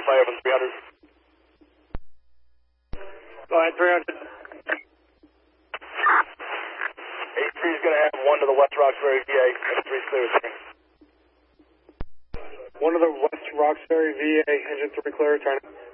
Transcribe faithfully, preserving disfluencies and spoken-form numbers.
fire from three hundred. Go ahead, three hundred. eight three is going to have one to the West Roxbury V A. Engine three clear. One to the West Roxbury V A, engine three clear, turn.